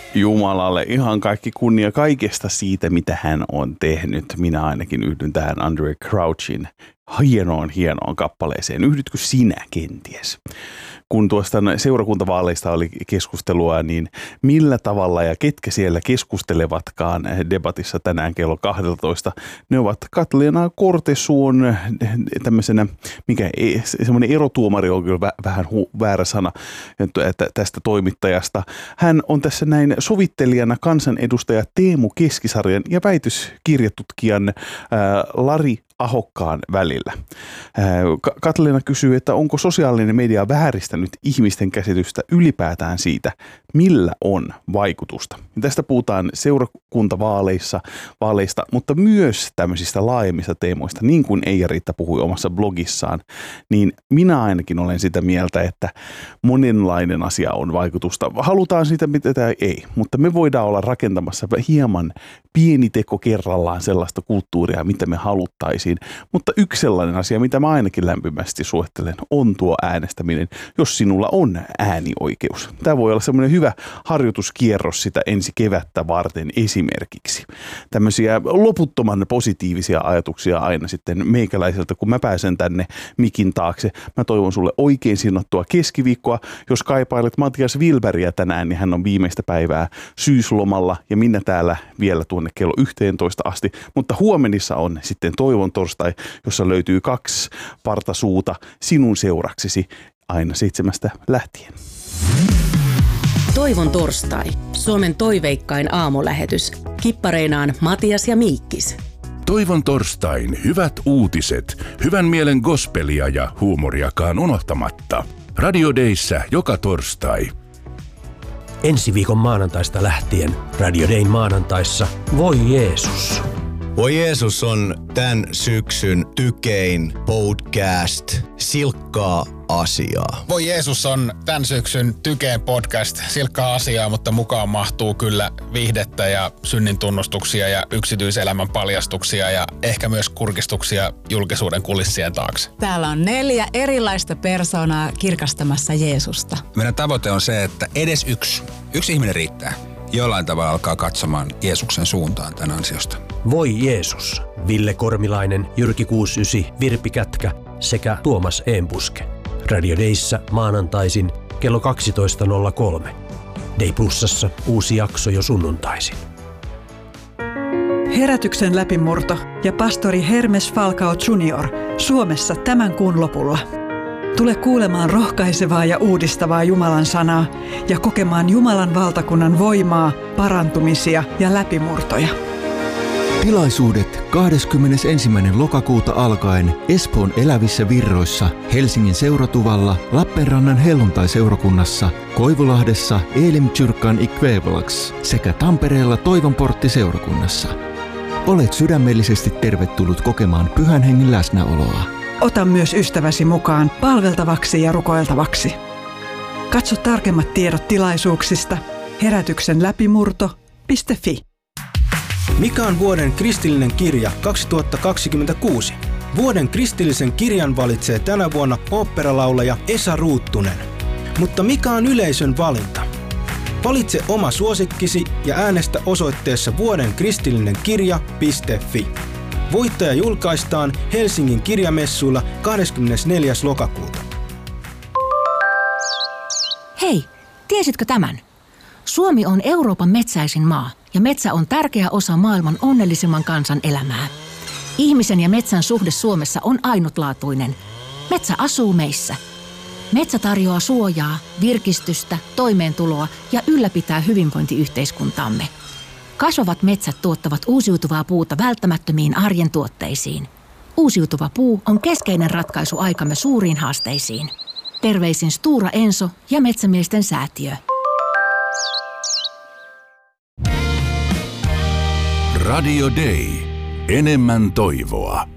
Jumalalle ihan kaikki kunnia kaikesta siitä, mitä hän on tehnyt. Minä ainakin yhdyn tähän Andraé Crouchin hienoon kappaleeseen. Yhdytkö sinä kenties? Kun tuosta seurakuntavaaleista oli keskustelua, niin millä tavalla ja ketkä siellä keskustelevatkaan debatissa tänään kello 12? Ne ovat Katleena Cortesuon tämmöisenä, semmoinen erotuomari on kyllä vähän väärä sana tästä toimittajasta. Hän on tässä näin sovittelijana kansanedustaja Teemu Keskisarjan ja väitöskirjatutkijan Lari Ahokkaan välillä. Katleena kysyy, että onko sosiaalinen media vääristänyt ihmisten käsitystä ylipäätään siitä, millä on vaikutusta. Ja tästä puhutaan seurakuntavaaleista, mutta myös tämmöisistä laajemmista teemoista, niin kuin Eija-Riitta puhui omassa blogissaan, niin minä ainakin olen sitä mieltä, että monenlainen asia on vaikutusta. Halutaan sitä, mitä ei, mutta me voidaan olla rakentamassa hieman pieni teko kerrallaan sellaista kulttuuria, mitä me haluttaisiin. Mutta yksi sellainen asia, mitä mä ainakin lämpimästi suosittelen, on tuo äänestäminen, jos sinulla on äänioikeus. Tämä voi olla semmoinen hyvä harjoituskierros sitä ensi kevättä varten esimerkiksi. Tämmöisiä loputtoman positiivisia ajatuksia aina sitten meikäläiseltä, kun mä pääsen tänne mikin taakse. Mä toivon sulle oikein siunattua keskiviikkoa. Jos kaipailet Matias Wilbergia tänään, niin hän on viimeistä päivää syyslomalla ja minä täällä vielä tuonne kello 11 asti. Mutta huomenissa on sitten Toivon torstai, jossa löytyy 2 partasuuta sinun seuraksesi aina 7 lähtien. Toivon torstai. Suomen toiveikkain aamulähetys. Kippareinaan Matias ja Miikkis. Toivon torstain hyvät uutiset, hyvän mielen gospelia ja huumoriakaan unohtamatta. Radio Dayssä joka torstai. Ensi viikon maanantaista lähtien Radio Dayn maanantaissa Voi Jeesus. Voi Jeesus on tämän syksyn tykein podcast silkkaa asiaa. Voi Jeesus on tämän syksyn tykein podcast silkkaa asiaa, mutta mukaan mahtuu kyllä viihdettä ja synnin tunnustuksia ja yksityiselämän paljastuksia ja ehkä myös kurkistuksia julkisuuden kulissien taakse. Täällä on 4 erilaista persoonaa kirkastamassa Jeesusta. Meidän tavoite on se, että edes yksi ihminen riittää. Jollain tavalla alkaa katsomaan Jeesuksen suuntaan tämän ansiosta. Voi Jeesus. Ville Kormilainen, Jyrki 69, Virpi Kätkä sekä Tuomas Eembuske. Radio Dayssä maanantaisin kello 12.03. Day Plusassa uusi jakso jo sunnuntaisin. Herätyksen läpimurto ja pastori Hermes Falcao Jr. Suomessa tämän kuun lopulla. Tule kuulemaan rohkaisevaa ja uudistavaa Jumalan sanaa ja kokemaan Jumalan valtakunnan voimaa, parantumisia ja läpimurtoja. Tilaisuudet 21. lokakuuta alkaen Espoon Elävissä Virroissa, Helsingin Seuratuvalla, Lappeenrannan Helluntai-seurakunnassa, Koivulahdessa Elim-kyrkan Ikvävelax sekä Tampereella Toivonportti-seurakunnassa. Olet sydämellisesti tervetullut kokemaan Pyhän Hengen läsnäoloa. Ota myös ystäväsi mukaan palveltavaksi ja rukoiltavaksi. Katso tarkemmat tiedot tilaisuuksista herätyksenläpimurto.fi. Mikä on vuoden kristillinen kirja 2026? Vuoden kristillisen kirjan valitsee tänä vuonna oopperalaulaja Esa Ruuttunen. Mutta mikä on yleisön valinta? Valitse oma suosikkisi ja äänestä osoitteessa vuodenkristillinenkirja.fi. Voittaja julkaistaan Helsingin kirjamessuilla 24. lokakuuta. Hei, tiesitkö tämän? Suomi on Euroopan metsäisin maa ja metsä on tärkeä osa maailman onnellisimman kansan elämää. Ihmisen ja metsän suhde Suomessa on ainutlaatuinen. Metsä asuu meissä. Metsä tarjoaa suojaa, virkistystä, toimeentuloa ja ylläpitää hyvinvointiyhteiskuntaamme. Kasvavat metsät tuottavat uusiutuvaa puuta välttämättömiin arjen tuotteisiin. Uusiutuva puu on keskeinen ratkaisu aikamme suuriin haasteisiin. Terveisin Stora Enso ja Metsämiesten säätiö. Radio Day. Enemmän toivoa.